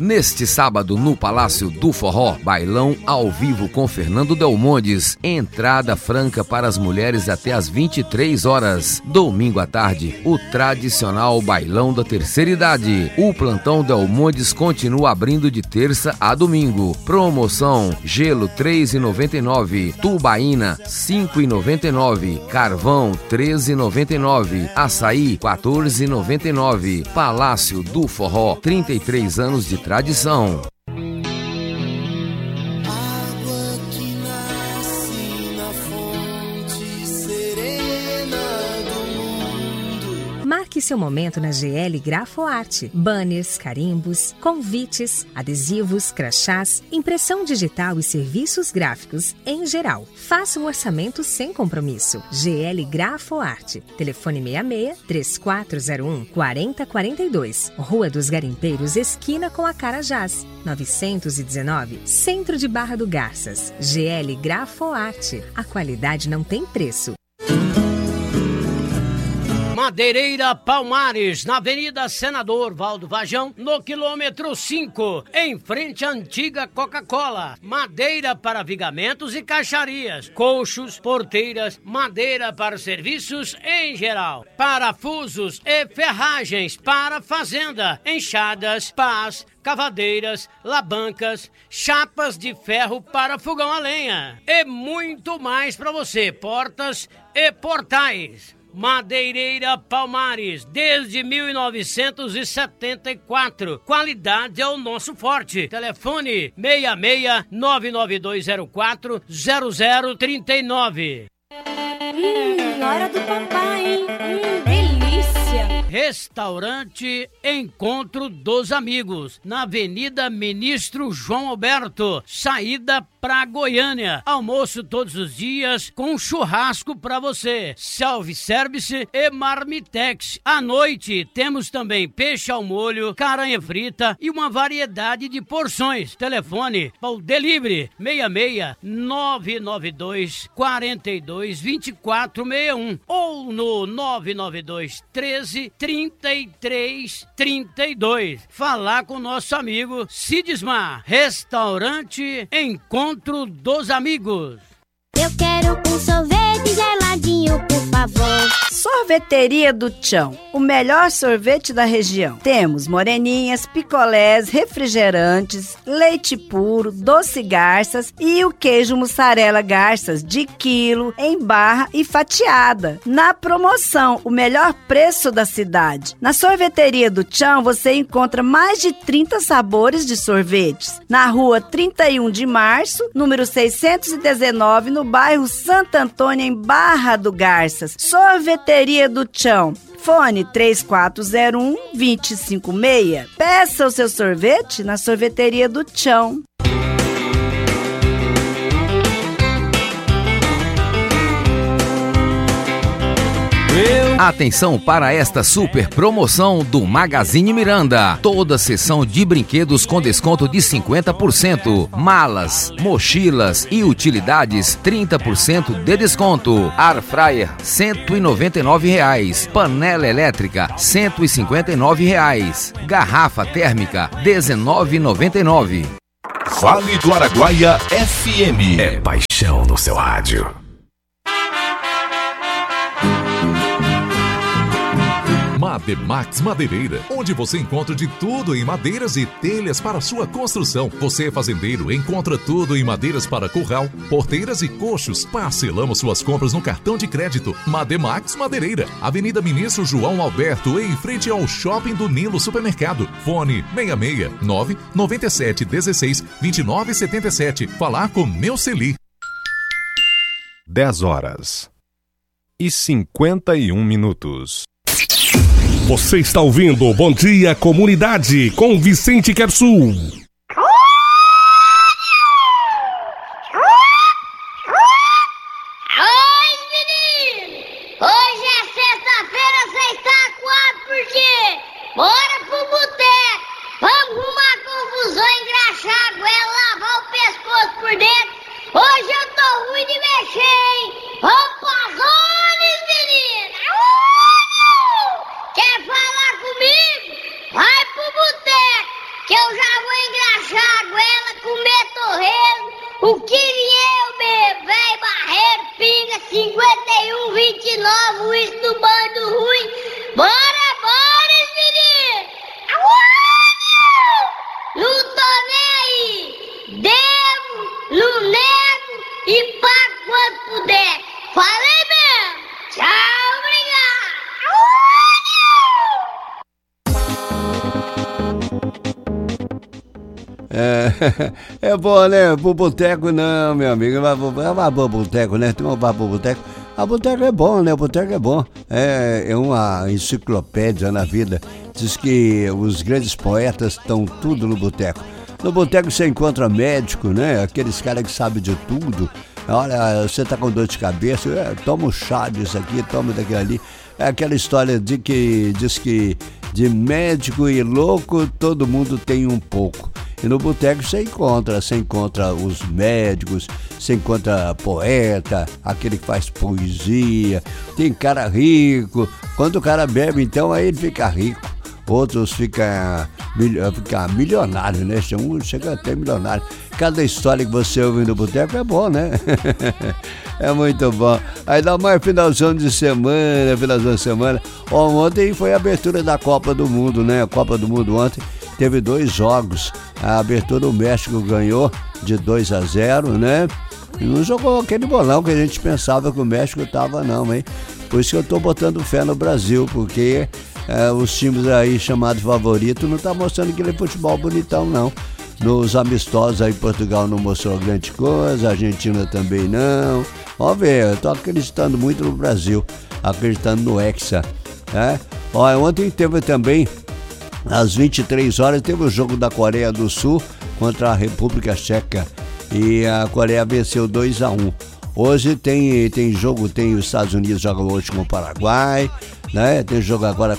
Neste sábado, no Palácio do Forró, bailão ao vivo com Fernando Delmondes. Entrada franca para as mulheres até às 23 horas. Domingo à tarde, o tradicional bailão da terceira idade. O plantão Delmondes continua abrindo de terça a domingo. Promoção: gelo R$ 3,99, tubaína R$ 5,99, carvão R$ 13,99, açaí R$ 14,99. Palácio do Forró, 33 anos de tradição. Marque seu momento na GL Grafoarte. Banners, carimbos, convites, adesivos, crachás, impressão digital e serviços gráficos em geral. Faça um orçamento sem compromisso. GL Grafoarte. Telefone 66-3401-4042. Rua dos Garimpeiros, esquina com a Carajás. 919, Centro de Barra do Garças. GL Grafoarte. A qualidade não tem preço. Madeireira Palmares, na Avenida Senador Valdo Vajão, no quilômetro 5, em frente à antiga Coca-Cola. Madeira para vigamentos e caixarias, colchos, porteiras, madeira para serviços em geral, parafusos e ferragens para fazenda, enxadas, pás, cavadeiras, labancas, chapas de ferro para fogão a lenha e muito mais para você, portas e portais. Madeireira Palmares, desde 1974. Qualidade é o nosso forte. Telefone 66-99204-0039. Hora do papai, hein? Delícia! Restaurante Encontro dos Amigos, na Avenida Ministro João Alberto, saída pra Goiânia. Almoço todos os dias com churrasco pra você. Self-service e marmitex. À noite temos também peixe ao molho, caranha frita e uma variedade de porções. Telefone para o delivery 66-992-42-2461 ou no 992-13-33-32. Falar com o nosso amigo Sidismar. Restaurante Encontro dos Amigos. Eu quero um sorvete geladinho, por favor. Sorveteria do Tchão, o melhor sorvete da região. Temos moreninhas, picolés, refrigerantes, leite puro, doce garças e o queijo mussarela garças de quilo, em barra e fatiada. Na promoção, o melhor preço da cidade. Na Sorveteria do Tchão você encontra mais de 30 sabores de sorvetes. Na rua 31 de março, número 619, no bairro Santo Antônio, em Barra do Garças. Sorveteria do Tchão. Fone 3401-256. Peça o seu sorvete na Sorveteria do Tchão. Atenção para esta super promoção do Magazine Miranda. Toda seção de brinquedos com desconto de 50%. Malas, mochilas e utilidades, 30% de desconto. Air fryer, R$ 199. Panela elétrica, R$ 159. Garrafa térmica, R$ 19,99. Vale do Araguaia FM. É paixão no seu rádio. Mademax Madeireira, onde você encontra de tudo em madeiras e telhas para sua construção. Você, fazendeiro, encontra tudo em madeiras para curral, porteiras e coxos. Parcelamos suas compras no cartão de crédito. Mademax Madeireira, Avenida Ministro João Alberto, em frente ao Shopping do Nilo Supermercado. Fone 669-9716-2977. Falar com Neuceli. 10h51. Você está ouvindo o Bom Dia Comunidade com Vicente Quersul. Oi, menino! Hoje é sexta-feira, você está acuado por quê? Bora pro boteco! Vamos arrumar confusão, engraxar a goela, lavar o pescoço por dentro. Hoje eu tô ruim de mexer, hein? Vamos pras zonas, menino! Quer falar comigo? Vai pro boteco, que eu já vou É bom, né? Pro boteco não, meu amigo. Vai pro boteco, né? Tu não vai pro boteco. A boteca é bom, né? O boteco é bom. É uma enciclopédia na vida. Diz que os grandes poetas estão tudo no boteco. No boteco você encontra médico, né? Aqueles caras que sabem de tudo. Olha, você tá com dor de cabeça, toma um chá disso aqui, toma daquilo ali. É aquela história de que diz que de médico e louco todo mundo tem um pouco. E no boteco você encontra os médicos, você encontra poeta, aquele que faz poesia, tem cara rico. Quando o cara bebe, então, aí ele fica rico. Outros ficam milionários, né? Um chega até milionário. Cada história que você ouve no boteco é bom, né? É muito bom. Aí dá mais finalzão de semana. Ontem foi a abertura da Copa do Mundo, né? A Copa do Mundo ontem teve 2 jogos. A abertura o México ganhou de 2-0, né? E não jogou aquele bolão que a gente pensava que o México tava não, hein? Por isso que eu tô botando fé no Brasil, porque os times aí chamados favoritos não tá mostrando aquele futebol bonitão, não. Nos amistosos aí, Portugal não mostrou grande coisa, a Argentina também não. Vamos ver, eu tô acreditando muito no Brasil, acreditando no Hexa, né? Olha, ontem teve também, às 23 horas, teve o jogo da Coreia do Sul contra a República Tcheca e a Coreia venceu 2-1. Hoje tem jogo, tem os Estados Unidos jogam hoje com o Paraguai, né? Tem jogo agora